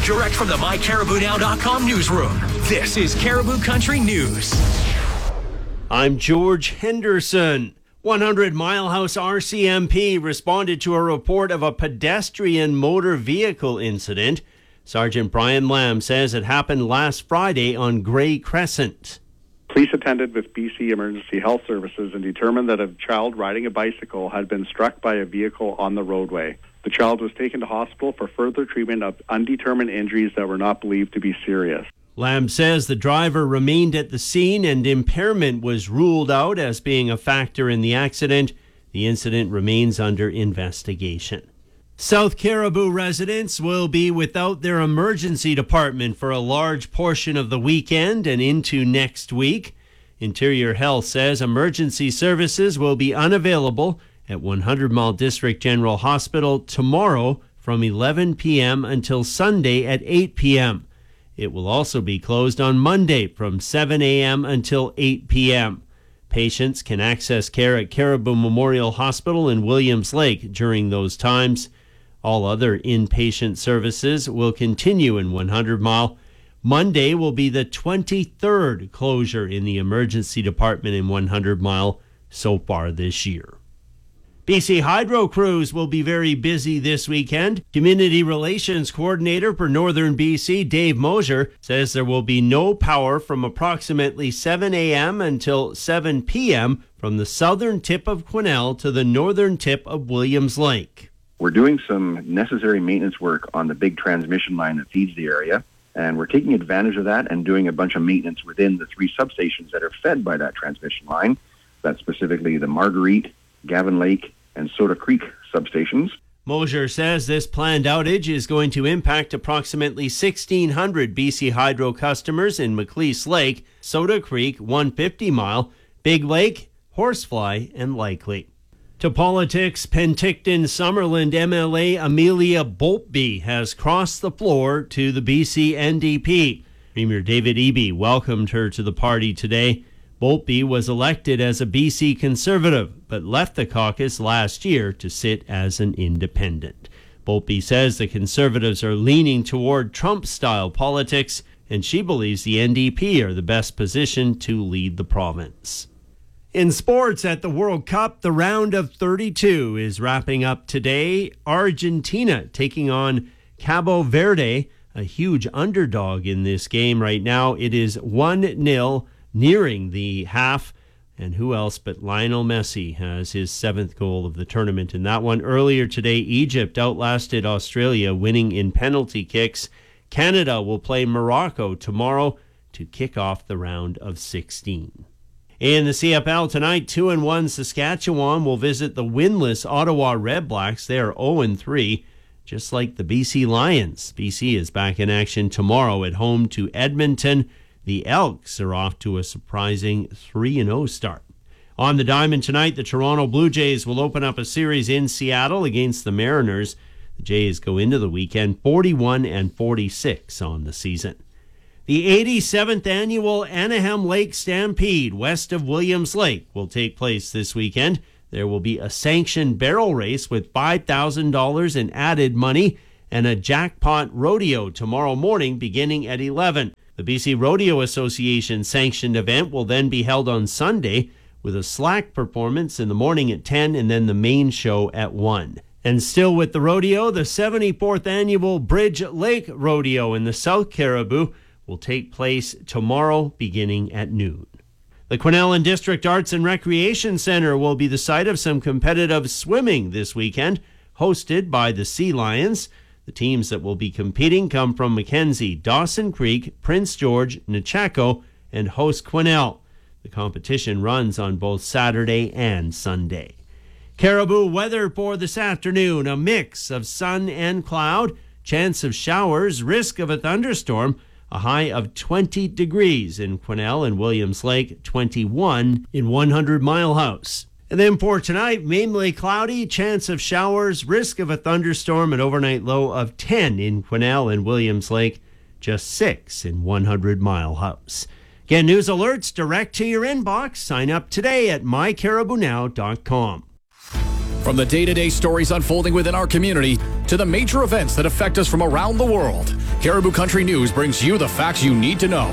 direct from the MyCaribouNow.com newsroom. This is Caribou Country News. I'm George Henderson. 100 Mile House RCMP responded to a report of a pedestrian motor vehicle incident. Sergeant Brian Lamb says it happened last Friday on Grey Crescent. Police attended with BC Emergency Health Services and determined that a child riding a bicycle had been struck by a vehicle on the roadway. The child was taken to hospital for further treatment of undetermined injuries that were not believed to be serious. Lamb says the driver remained at the scene and impairment was ruled out as being a factor in the accident. The incident remains under investigation. South Caribou residents will be without their emergency department for a large portion of the weekend and into next week. Interior Health says emergency services will be unavailable at 100 Mile District General Hospital tomorrow from 11 p.m. until Sunday at 8 p.m. It will also be closed on Monday from 7 a.m. until 8 p.m. Patients can access care at Caribou Memorial Hospital in Williams Lake during those times. All other inpatient services will continue in 100 Mile. Monday will be the 23rd closure in the emergency department in 100 Mile so far this year. BC Hydro crews will be very busy this weekend. Community Relations Coordinator for Northern BC, Dave Mosier, says there will be no power from approximately 7 a.m. until 7 p.m. from the southern tip of Quesnel to the northern tip of Williams Lake. We're doing some necessary maintenance work on the big transmission line that feeds the area, and we're taking advantage of that and doing a bunch of maintenance within the three substations that are fed by that transmission line. That's specifically the Marguerite, Gavin Lake, and Soda Creek substations. Mosier says this planned outage is going to impact approximately 1,600 BC Hydro customers in Macleese Lake, Soda Creek, 150 Mile, Big Lake, Horsefly, and Likely. To politics, Penticton-Summerland MLA Amelia Boltby has crossed the floor to the BC NDP. Premier David Eby welcomed her to the party today. Boltby was elected as a BC Conservative, but left the caucus last year to sit as an independent. Boltby says the Conservatives are leaning toward Trump-style politics, and she believes the NDP are the best positioned to lead the province. In sports at the World Cup, the round of 32 is wrapping up today. Argentina taking on Cabo Verde, a huge underdog in this game right now. It is 1-0. Nearing the half, and who else but Lionel Messi has his 7th goal of the tournament in that one. Earlier today, Egypt outlasted Australia, winning in penalty kicks. Canada will play Morocco tomorrow to kick off the round of 16. In the CFL tonight, 2-1 Saskatchewan will visit the winless Ottawa Redblacks. They are 0-3, just like the BC Lions. BC is back in action tomorrow at home to Edmonton. The Elks are off to a surprising 3-0 start. On the diamond tonight, the Toronto Blue Jays will open up a series in Seattle against the Mariners. The Jays go into the weekend 41-46 on the season. The 87th annual Anaheim Lake Stampede west of Williams Lake will take place this weekend. There will be a sanctioned barrel race with $5,000 in added money and a jackpot rodeo tomorrow morning beginning at 11. The BC Rodeo Association sanctioned event will then be held on Sunday with a slack performance in the morning at 10 and then the main show at 1. And still with the rodeo, the 74th annual Bridge Lake Rodeo in the South Caribou will take place tomorrow beginning at noon. The Quesnel District Arts and Recreation Center will be the site of some competitive swimming this weekend, hosted by the Sea Lions. The teams that will be competing come from Mackenzie, Dawson Creek, Prince George, Nechako, and host Quesnel. The competition runs on both Saturday and Sunday. Caribou weather for this afternoon, a mix of sun and cloud, chance of showers, risk of a thunderstorm, a high of 20 degrees in Quesnel and Williams Lake, 21 in 100 Mile House. And then for tonight, mainly cloudy, chance of showers, risk of a thunderstorm, an overnight low of 10 in Quesnel and Williams Lake, just 6 in 100 Mile House. Get news alerts direct to your inbox. Sign up today at mycaribounow.com. From the day-to-day stories unfolding within our community to the major events that affect us from around the world, Caribou Country News brings you the facts you need to know.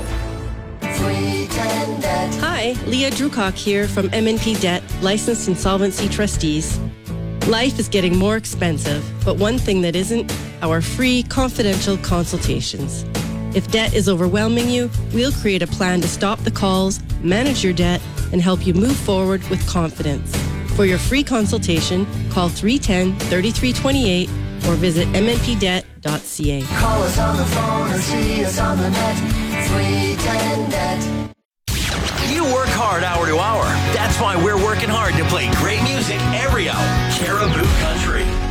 Hi, Leah Drucock here from M&P Debt, licensed insolvency trustees. Life is getting more expensive, but one thing that isn't, our free confidential consultations. If debt is overwhelming you, we'll create a plan to stop the calls, manage your debt, and help you move forward with confidence. For your free consultation, call 310-3328 or visit mnpdebt.ca. Call us on the phone or see us on the net. 310-DEBT. You work hard hour to hour. That's why we're working hard to play great music every hour. Caribou Country.